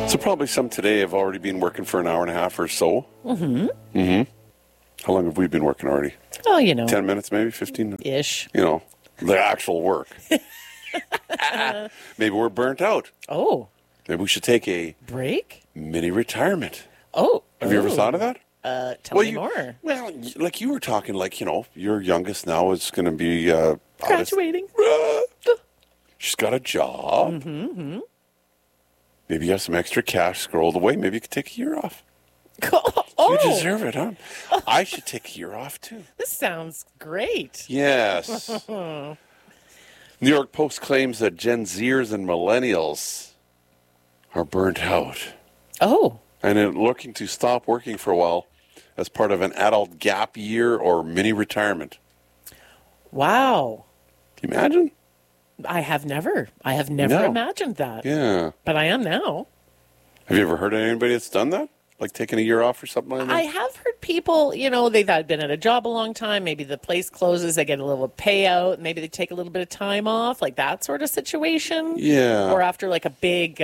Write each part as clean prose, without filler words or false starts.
So probably some today have already been working for an hour and a half or so. Mm-hmm. How long have we been working already? Oh, 10 minutes, maybe 15? Ish. The actual work. Maybe we're burnt out. Oh. Maybe we should take a Break? mini retirement. Oh. Have you ever thought of that? Tell me more. Well, like you were talking, your youngest now is going to be Graduating. She's got a job. Mm-hmm. Maybe you have some extra cash scrolled away. Maybe you could take a year off. Oh. You deserve it, huh? I should take a year off, too. This sounds great. Yes. New York Post claims that Gen Zers and millennials are burnt out Oh. and are looking to stop working for a while as part of an adult gap year or mini retirement. Wow. Can you imagine? I have never No. imagined that. Yeah. But I am now. Have you ever heard of anybody that's done that? Like taking a year off or something like that? I have heard people, they've been at a job a long time. Maybe the place closes, they get a little payout. Maybe they take a little bit of time off, like that sort of situation. Yeah. Or after like a big,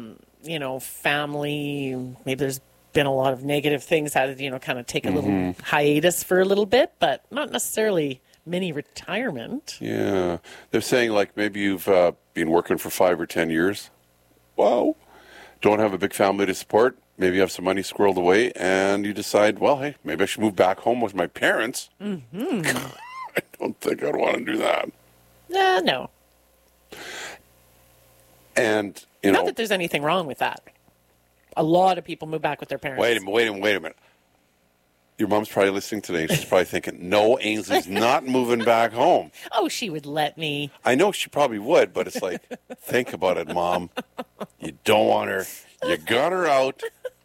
family, maybe there's been a lot of negative things, had to, kind of take a little hiatus for a little bit, but not necessarily mini retirement. Yeah. They're saying like maybe you've been working for 5 or 10 years. Wow. Don't have a big family to support. Maybe you have some money squirreled away and you decide, well, hey, maybe I should move back home with my parents. Mm-hmm. I don't think I'd want to do that. No. And, Not that there's anything wrong with that. A lot of people move back with their parents. Wait a minute. Your mom's probably listening today. She's probably thinking, no, Ainsley's not moving back home. Oh, she would let me. I know she probably would, but it's like, think about it, Mom. You don't want her. You got her out.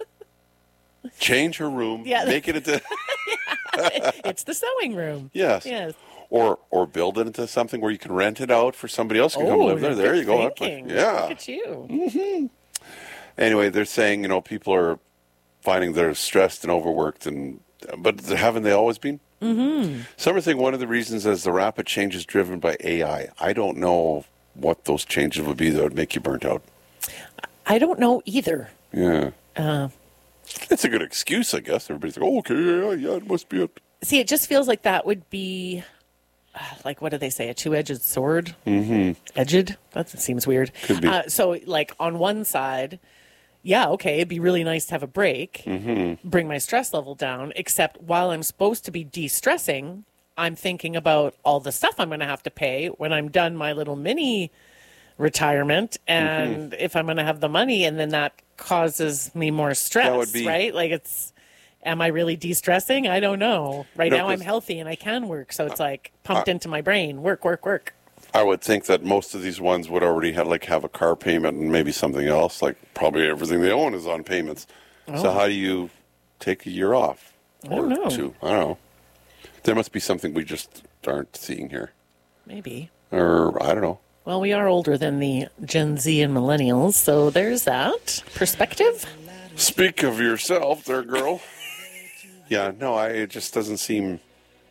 Change her room. Yeah. Make it into... It's the sewing room. Yes. Or build it into something where you can rent it out for somebody else who can come live there. There you go. Thinking. Yeah. Look at you. Mm-hmm. Anyway, they're saying, people are finding they're stressed and overworked, but haven't they always been? Mm-hmm. Some are saying one of the reasons is the rapid changes driven by AI. I don't know what those changes would be that would make you burnt out. I don't know either. Yeah. It's a good excuse, I guess. Everybody's like, oh, okay, yeah, it must be it. See, it just feels like that would be, like, what do they say, a two-edged sword? Mm-hmm. Edged? That seems weird. Could be. So, like, on one side, yeah, okay, it'd be really nice to have a break, bring my stress level down, except while I'm supposed to be de-stressing, I'm thinking about all the stuff I'm going to have to pay when I'm done my little mini retirement, and if I'm going to have the money, and then that causes me more stress, right? Like, am I really de-stressing? I don't know. Right now I'm healthy and I can work, so it's like pumped into my brain, work. I would think that most of these ones would already have a car payment and maybe something else, like probably everything they own is on payments. Oh. So how do you take a year off? I don't know. 2? I don't know. There must be something we just aren't seeing here. Maybe. Or, I don't know. Well, we are older than the Gen Z and millennials, so there's that perspective. Speak of yourself there, girl. Yeah, no, it just doesn't seem...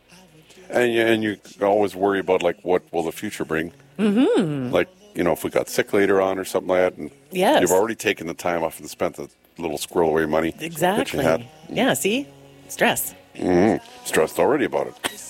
And you always worry about, like, what will the future bring? Mm-hmm. Like, if we got sick later on or something like that. And yes. You've already taken the time off and spent the little squirrel away money exactly. that you had. Yeah, see? Stress. Mm-hmm. Stressed already about it.